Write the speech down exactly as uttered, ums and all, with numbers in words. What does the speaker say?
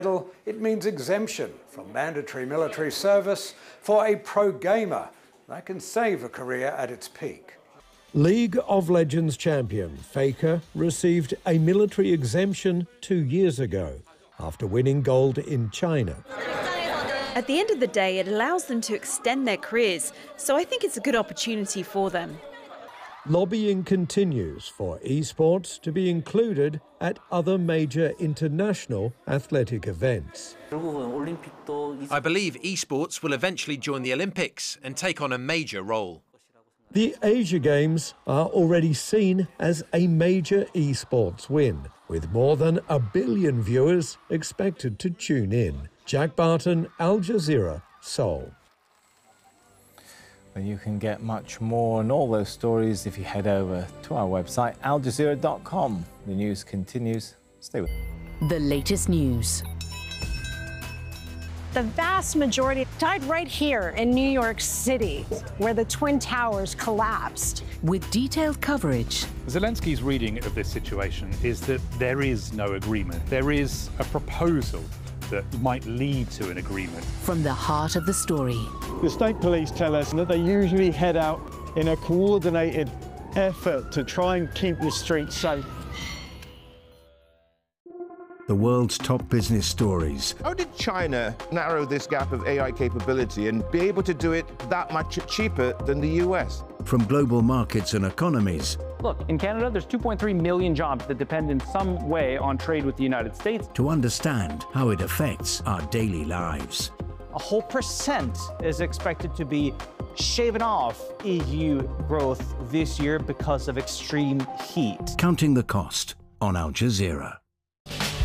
It means exemption from mandatory military service for a pro-gamer that can save a career at its peak. League of Legends champion Faker received a military exemption two years ago after winning gold in China. At the end of the day, it allows them to extend their careers, so I think it's a good opportunity for them. Lobbying continues for esports to be included at other major international athletic events. I believe esports will eventually join the Olympics and take on a major role. The Asia Games are already seen as a major esports win, with more than a billion viewers expected to tune in. Jack Barton, Al Jazeera, Seoul. Well, you can get much more on all those stories if you head over to our website, al jazeera dot com. The news continues. Stay with us. The latest news. The vast majority died right here in New York City, where the Twin Towers collapsed. With detailed coverage. Zelensky's reading of this situation is that there is no agreement. There is a proposal that might lead to an agreement. From the heart of the story. The state police tell us that they usually head out in a coordinated effort to try and keep the streets safe. The world's top business stories. How did China narrow this gap of A I capability and be able to do it that much cheaper than the U S? From global markets and economies. Look, in Canada, there's two point three million jobs that depend in some way on trade with the United States. To understand how it affects our daily lives. A whole percent is expected to be shaven off E U growth this year because of extreme heat. Counting the cost on Al Jazeera.